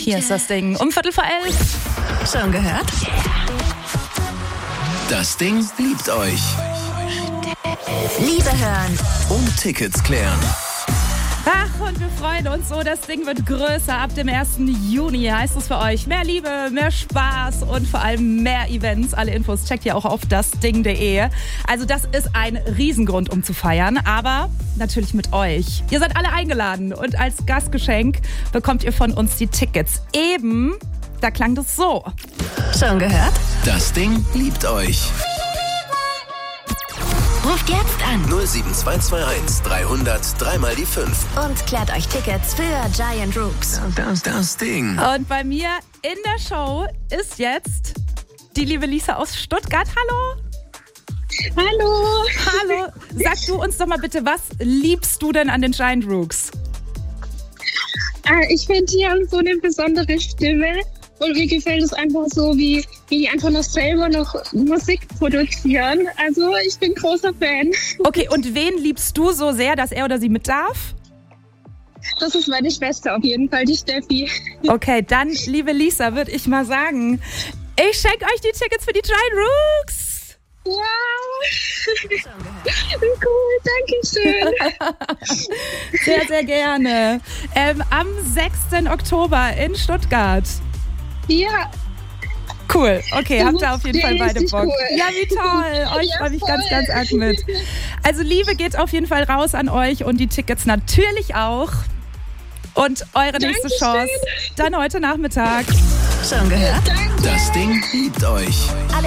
Hier ist das Ding. Um 11:15. Schon gehört? Das Ding liebt euch. Liebe hören. Und Tickets klären. Ach, und wir freuen uns so. Das Ding wird größer. Ab dem 1. Juni heißt es für euch mehr Liebe, mehr Spaß und vor allem mehr Events. Alle Infos checkt ihr auch auf dasding.de. Also das ist ein Riesengrund, um zu feiern. Aber natürlich mit euch. Ihr seid alle eingeladen. Und als Gastgeschenk bekommt ihr von uns die Tickets. Eben, da klang das so. Schon gehört? Das Ding liebt euch. Ruft jetzt an 07221 300 3 die 5. und klärt euch Tickets für Giant Rooks. Das Ding. Und bei mir in der Show ist jetzt die liebe Lisa aus Stuttgart. Hallo. Hallo. Hallo. Sag du uns doch mal bitte, was liebst du denn an den Giant Rooks? Ich finde, die haben so eine besondere Stimme und mir gefällt es einfach so, wie die einfach noch selber noch Musik produzieren. Also ich bin großer Fan. Okay, und wen liebst du so sehr, dass er oder sie mit darf? Das ist meine Schwester auf jeden Fall, die Steffi. Okay, dann, liebe Lisa, würde ich mal sagen, ich schenke euch die Tickets für die Giant Rooks. Ja. Cool, danke schön. Sehr, sehr gerne. Am 6. Oktober in Stuttgart. Ja. Cool, okay, habt ihr auf jeden Fall beide richtig Bock. cool. Ja, wie toll. Ich Ja, freue mich voll. ganz, ganz arg mit. Also Liebe geht auf jeden Fall raus an euch und die Tickets natürlich auch. Und eure nächste Dankeschön. Chance dann heute Nachmittag. Schon gehört? Das Ding liebt euch.